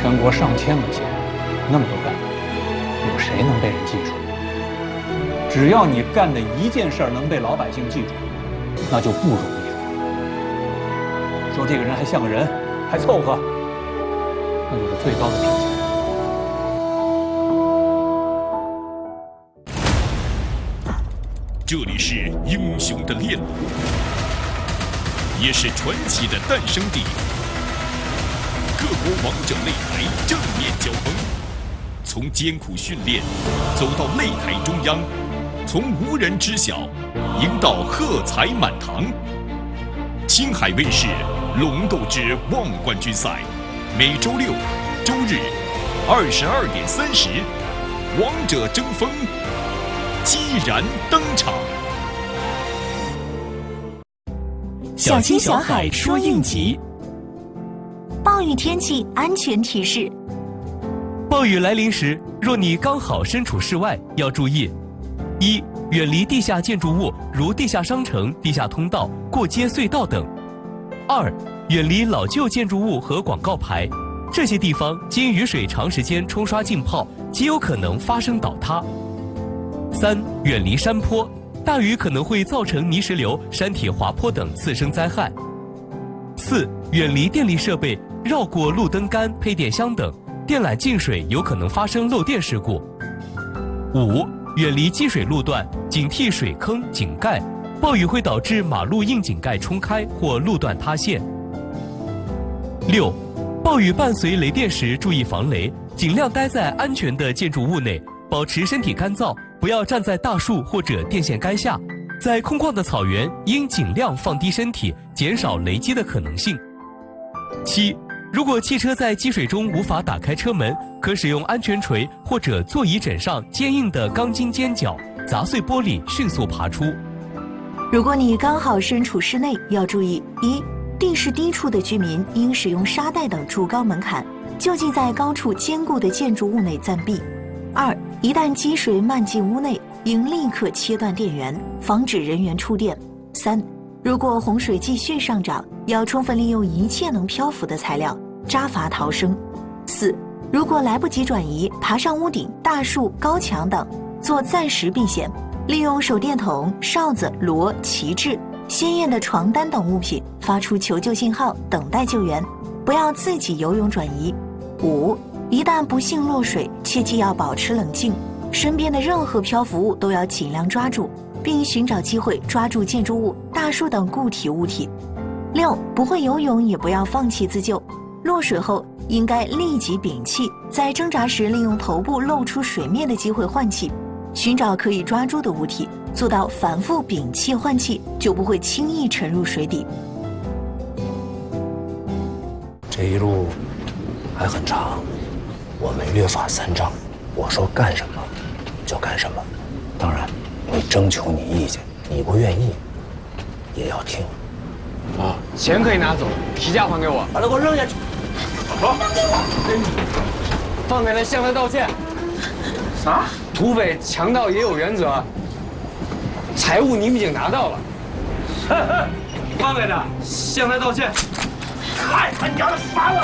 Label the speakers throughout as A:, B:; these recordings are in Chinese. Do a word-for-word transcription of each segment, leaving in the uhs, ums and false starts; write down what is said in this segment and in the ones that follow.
A: 全国上千个县，那么多干部，有谁能被人记住？只要你干的一件事儿能被老百姓记住，那就不容易了。说这个人还像个人，还凑合，那就是最高的评价。
B: 这里是英雄的练路，也是传奇的诞生地。各国王者擂台正面交锋，从艰苦训练走到擂台中央，从无人知晓赢到喝彩满堂。青海卫视《龙斗之望冠军赛》，每周六、周日二十二点三十，王者争锋，激然登场。
C: 小青小海说应急。暴雨天气安全提示：
D: 暴雨来临时，若你刚好身处室外，要注意：一、远离地下建筑物，如地下商城、地下通道、过街隧道等；二、远离老旧建筑物和广告牌，这些地方经雨水长时间冲刷浸泡，极有可能发生倒塌；三、远离山坡，大雨可能会造成泥石流、山体滑坡等次生灾害；四、远离电力设备，绕过路灯杆、配电箱等，电缆进水有可能发生漏电事故；五、远离积水路段，警惕水坑、井盖，暴雨会导致马路窨井盖冲开或路段塌陷；六、暴雨伴随雷电时注意防雷，尽量待在安全的建筑物内，保持身体干燥，不要站在大树或者电线杆下。在空旷的草原，应尽量放低身体，减少雷击的可能性。七、如果汽车在积水中无法打开车门，可使用安全锤或者座椅枕上坚硬的钢筋尖角砸碎玻璃，迅速爬出。
C: 如果你刚好身处室内，要注意：一、地势低处的居民应使用沙袋等筑高门槛，就近在高处坚固的建筑物内暂避；二、一旦积水漫进屋内，应立刻切断电源，防止人员触电；三、如果洪水继续上涨，要充分利用一切能漂浮的材料，扎筏逃生；四、如果来不及转移，爬上屋顶、大树、高墙等，做暂时避险，利用手电筒、哨子、锣、旗帜、鲜艳的床单等物品发出求救信号，等待救援，不要自己游泳转移。五、一旦不幸落水，切记要保持冷静，身边的任何漂浮物都要尽量抓住，并寻找机会抓住建筑物、大树等固体物体。六、不会游泳也不要放弃自救，落水后应该立即屏气，在挣扎时利用头部露出水面的机会换气，寻找可以抓住的物体，做到反复屏气换气，就不会轻易沉入水底。
E: 这一路还很长，我们约法三章，我说干什么就干什么，当然会征求你意见，你不愿意也要听。
F: 啊，钱可以拿走，皮夹还给我，把它给我扔下去。好，放给他向他道歉。啥？土匪强盗也有原则，财物你们已经拿到了。放给他，向他道歉。太他娘的烦了！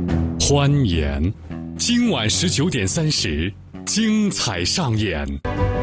B: 欢颜，今晚十九点三十，精彩上演。